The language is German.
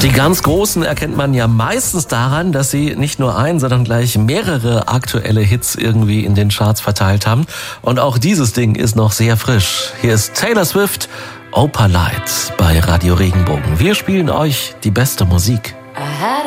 Die ganz Großen erkennt man ja meistens daran, dass sie nicht nur ein, sondern gleich mehrere aktuelle Hits irgendwie in den Charts verteilt haben. Und auch dieses Ding ist noch sehr frisch. Hier ist Taylor Swift, Opalite bei Radio Regenbogen. Wir spielen euch die beste Musik.